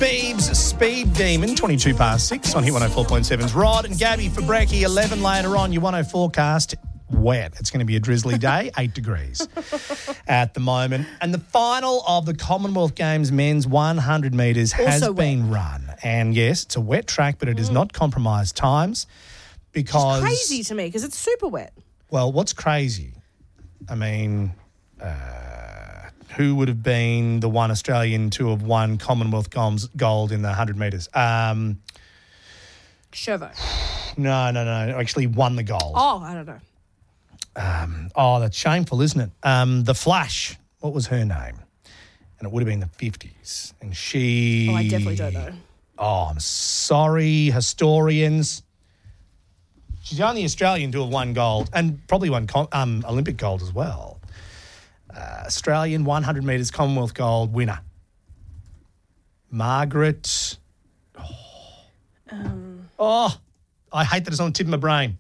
Beebs, Speed Demon, 22 past 6 on Hit 104.7's Rod and Gabby for Brekkie, 11 later on. Your 104 forecast, wet. It's going to be a drizzly day, 8 degrees at the moment. And the final of the Commonwealth Games men's 100 metres has been run. And yes, it's a wet track, but it has not compromised times because... It's crazy to me because it's super wet. Well, what's crazy? I mean... who would have been the one Australian to have won Commonwealth gold in the 100 metres? Chauveau. No. Actually won the gold. Oh, I don't know. That's shameful, isn't it? The Flash. What was her name? And it would have been the 50s. And she... Oh, I definitely don't know. Oh, I'm sorry, historians. She's the only Australian to have won gold and probably won Olympic gold as well. Australian 100 metres Commonwealth gold winner. Margaret. I hate that it's on the tip of my brain.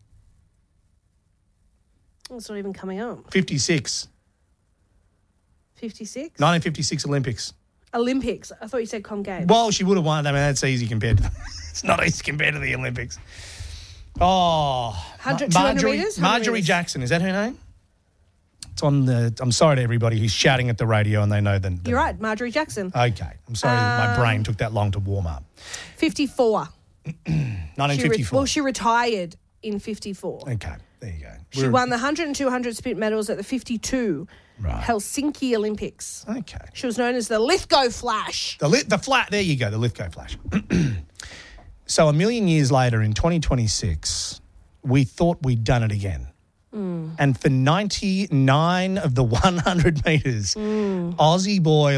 It's not even coming up. 56. 56? 1956 Olympics. Olympics. I thought you said Com Games. Well, she would have won. I mean, that's easy compared to it's not easy compared to the Olympics. Oh. 200 metres? Marjorie Jackson. Is that her name? It's on the... I'm sorry to everybody who's shouting at the radio and they know the You're right, Marjorie Jackson. Okay. I'm sorry my brain took that long to warm up. 54. 1954. She retired in 54. Okay, there you go. She won the 100 and 200 sprint medals at the 52 Helsinki Olympics. Okay. She was known as the Lithgow Flash. The flat, there you go, the Lithgow Flash. So a million years later in 2026, we thought we'd done it again. And for 99 of the 100 metres, Aussie boy